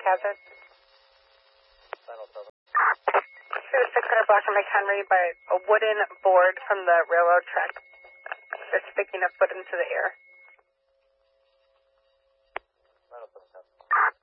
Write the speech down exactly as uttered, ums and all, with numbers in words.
hazard? Two six hundred block of McHenry by a wooden board from the railroad track. They're sticking a foot into the air.